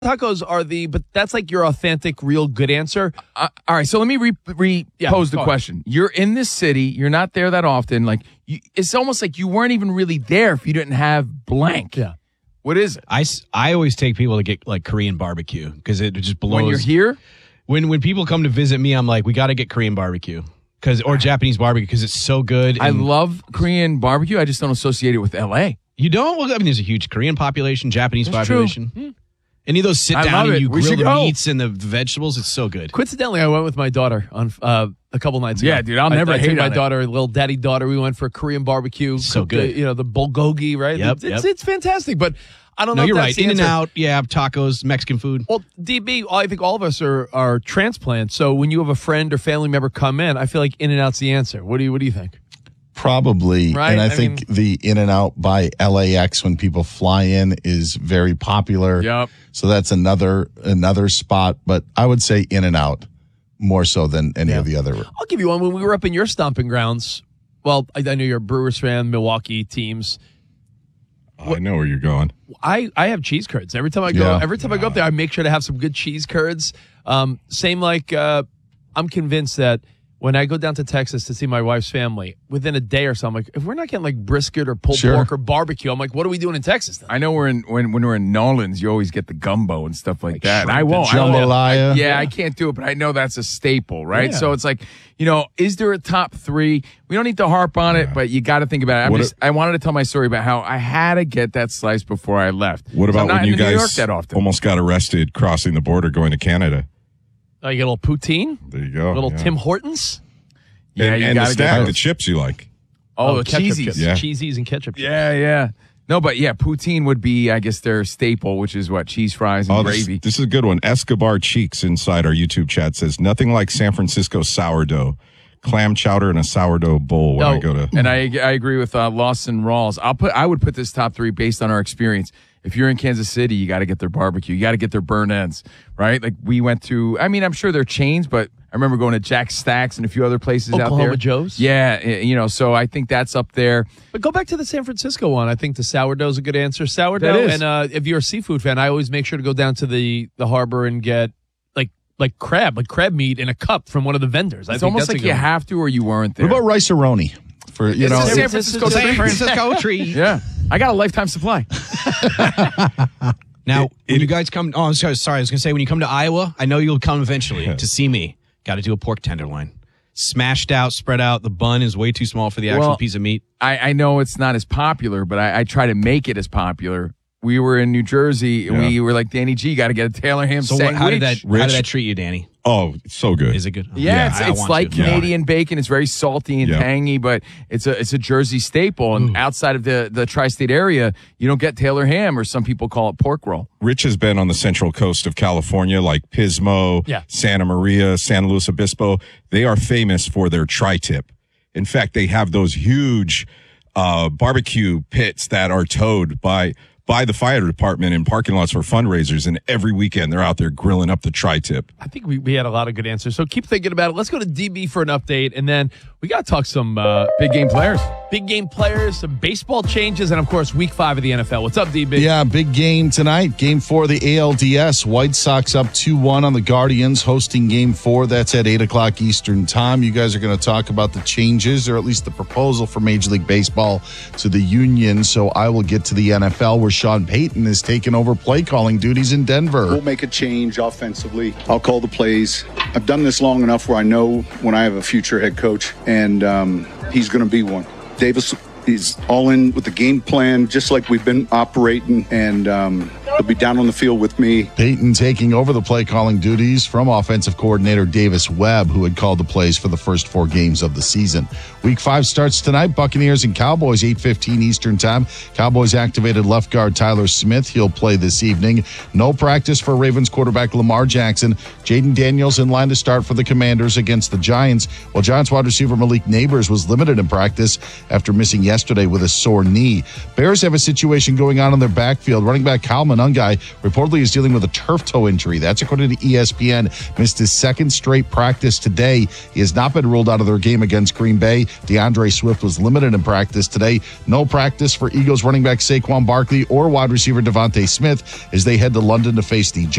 Tacos are but that's like your authentic, real good answer. All right, so let me pose the question. You're in this city. You're not there that often. Like, it's almost like you weren't even really there if you didn't have blank. Yeah. What is it? I always take people to get like Korean barbecue because it just blows. When you're here? When people come to visit me, I'm like, we got to get Korean barbecue or Japanese barbecue because it's so good. I love Korean barbecue. I just don't associate it with L.A. You don't? Well, I mean, there's a huge Korean population, Japanese population. True. Any of those sit I down love and it. you We grill should the go. meats and the vegetables. It's so good. Coincidentally, I went with my daughter on a couple nights ago. Yeah, dude, I'll never I hate took my on it. daughter, little daddy daughter. We went for Korean barbecue. So cooked, good. The bulgogi, right? Yep, It's fantastic, but I don't know. No, you're if right. that's the In and answer. out, yeah, tacos, Mexican food. Well, DB, I think all of us are transplants. So when you have a friend or family member come in, I feel like In and Out's the answer. What do you think? Probably. Right? And I think the In and Out by LAX when people fly in is very popular. Yep. So that's another spot. But I would say In and Out more so than any of the other. I'll give you one. When we were up in your stomping grounds, well, I know you're a Brewers fan, Milwaukee teams. I know where you're going. I have cheese curds every time I go. Yeah. Every time I go up there, I make sure to have some good cheese curds. Same like I'm convinced that when I go down to Texas to see my wife's family, within a day or so, I'm like, if we're not getting like brisket or pulled Sure. pork or barbecue, I'm like, what are we doing in Texas then? I know when we're in Nolans, you always get the gumbo and stuff like that. And I won't. Jambalaya. I can't do it, but I know that's a staple, right? Yeah. So it's like, is there a top three? We don't need to harp on it, but you got to think about it. I wanted to tell my story about how I had to get that slice before I left. What So about I'm not when you in New York guys that often. almost got arrested crossing the border going to Canada? You get a little poutine, There you go. a little yeah. Tim Hortons. Yeah, you and the gotta get snack, those. the chips you like. Oh, the ketchup cheesies. chips. Yeah. Cheesies and ketchup chips. Yeah. No, but yeah, poutine would be, I guess, their staple, which is what? Cheese fries and gravy. This is a good one. Escobar Cheeks inside our YouTube chat says, nothing like San Francisco sourdough. Clam chowder and a sourdough bowl when I go to. And I agree with Lawson Rawls. I would put this top three based on our experience. If you're in Kansas City, you got to get their barbecue. You got to get their burn ends, right? Like we went to, I'm sure they're chains, but I remember going to Jack Stacks and a few other places out there. Oklahoma Joe's? Yeah, so I think that's up there. But go back to the San Francisco one. I think the sourdough is a good answer. Sourdough, That is. and if you're a seafood fan, I always make sure to go down to the harbor and get like crab meat in a cup from one of the vendors. I It's think almost that's like a good you one. have to or you weren't there. What about rice-a-roni? For It's a San Francisco San treat. Francisco tree. Yeah, I got a lifetime supply. Now, when you guys come, I'm sorry, I was going to say, when you come to Iowa, I know you'll come eventually to see me. Got to do a pork tenderloin. Smashed out, spread out. The bun is way too small for the actual piece of meat. I know it's not as popular, but I try to make it as popular. We were in New Jersey, and we were like, Danny G, got to get a Taylor ham So sandwich. how did that Rich. treat you, Danny? Oh, it's so good. Is it good? Yeah, I it's want like to. Canadian bacon. It's very salty and Yeah. tangy, but it's a Jersey staple. And outside of the tri-state area, you don't get Taylor ham, or some people call it pork roll. Rich has been on the central coast of California, like Pismo, Yeah. Santa Maria, San Luis Obispo. They are famous for their tri-tip. In fact, they have those huge barbecue pits that are towed by the fire department in parking lots for fundraisers, and every weekend they're out there grilling up the tri-tip. I think we had a lot of good answers. So keep thinking about it. Let's go to DB for an update, and then we got to talk some Big game players. big game players, some baseball changes, and of course, Week 5 of the NFL. What's up, DB? Yeah, big game tonight. Game 4 of the ALDS. White Sox up 2-1 on the Guardians, hosting Game 4. That's at 8 o'clock Eastern time. You guys are going to talk about the changes, or at least the proposal for Major League Baseball to the union. So I will get to the NFL, where Sean Payton is taking over play calling duties in Denver. We'll make a change offensively. I'll call the plays. I've done this long enough where I know when I have a future head coach, and he's going to be one. Davis is all in with the game plan, just like we've been operating, and he'll be down on the field with me. Payton taking over the play calling duties from offensive coordinator Davis Webb, who had called the plays for the first 4 games of the season. Week 5 starts tonight. Buccaneers and Cowboys, 8:15 Eastern time. Cowboys activated left guard Tyler Smith. He'll play this evening. No practice for Ravens quarterback Lamar Jackson. Jaden Daniels in line to start for the Commanders against the Giants, while Giants wide receiver Malik Neighbors was limited in practice after missing yesterday with a sore knee. Bears have a situation going on in their backfield. Running back Kyle Monungai reportedly is dealing with a turf toe injury. That's according to ESPN. Missed his 2nd straight practice today. He has not been ruled out of their game against Green Bay. DeAndre Swift was limited in practice today. No practice for Eagles running back Saquon Barkley or wide receiver Devontae Smith as they head to London to face the